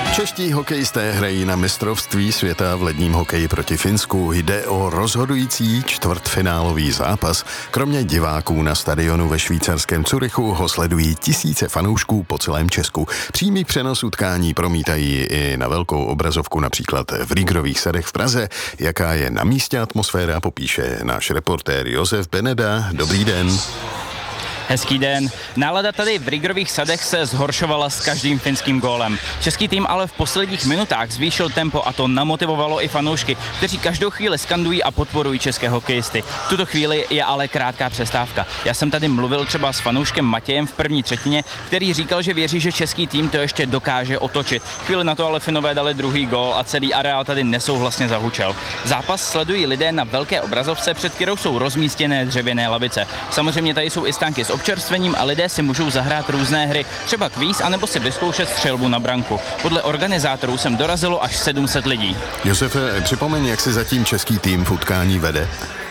Čeští hokejisté hrají na mistrovství světa v ledním hokeji proti Finsku. Jde o rozhodující čtvrtfinálový zápas. Kromě diváků na stadionu ve švýcarském Curychu ho sledují tisíce fanoušků po celém Česku. Přímý přenos utkání promítají i na velkou obrazovku, například v Rígrových sadech v Praze. Jaká je na místě atmosféra, popíše náš reportér Josef Beneda. Dobrý den. Hezký den. Nálada tady v Rígrových sadech se zhoršovala s každým finským gólem. Český tým ale v posledních minutách zvýšil tempo a to namotivovalo i fanoušky, kteří každou chvíli skandují a podporují české hokejisty. V tuto chvíli je ale krátká přestávka. Já jsem tady mluvil třeba s fanouškem Matějem v první třetině, který říkal, že věří, že český tým to ještě dokáže otočit. Chvíli na to ale Finové dali druhý gól a celý areál tady nesouhlasně zahučel. Zápas sledují lidé na velké obrazovce, před kterou jsou rozmístěné dřevěné lavice. Samozřejmě tady jsou i stánky s občerstvením a lidé si můžou zahrát různé hry, třeba kvíz, anebo si vyzkoušet střelbu na branku. Podle organizátorů sem dorazilo až 700 lidí. Josefe, připomeň, jak si zatím český tým v utkání vede.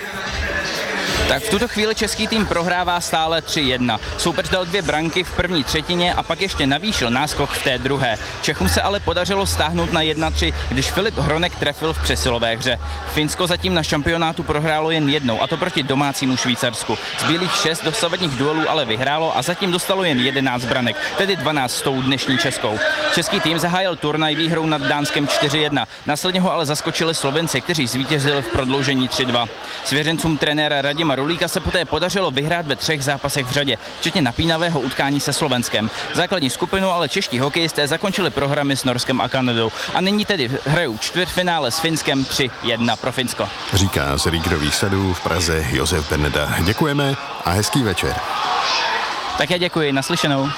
Tak v tuto chvíli český tým prohrává stále 3-1. Soupeř dal 2 branky v první třetině a pak ještě navýšil náskok v té druhé. Čechům se ale podařilo stáhnout na 1-3, když Filip Hronek trefil v přesilové hře. Finsko zatím na šampionátu prohrálo jen jednou, a to proti domácímu Švýcarsku. Z bílých 6 dosavadních duelů ale vyhrálo a zatím dostalo jen 11 branek, tedy 12 s tou dnešní českou. Český tým zahájil turnaj výhrou nad Dánskem 4-1. Následně ho ale zaskočili Slovenci, kteří zvítězili v prodloužení 3-2. Svěřencům trenéra Radima Rulíka se poté podařilo vyhrát ve 3 zápasech v řadě, včetně napínavého utkání se Slovenskem. Základní skupinu ale čeští hokejisté zakončili prohrami s Norskem a Kanadou a nyní tedy hrajou čtvrtfinále s Finskem 3-1 pro Finsko. Říká z Rígrových sadů v Praze Josef Beneda. Děkujeme a hezký večer. Také děkuji, naslyšenou.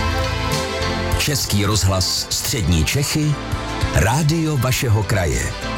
Český rozhlas Střední Čechy, rádio vašeho kraje.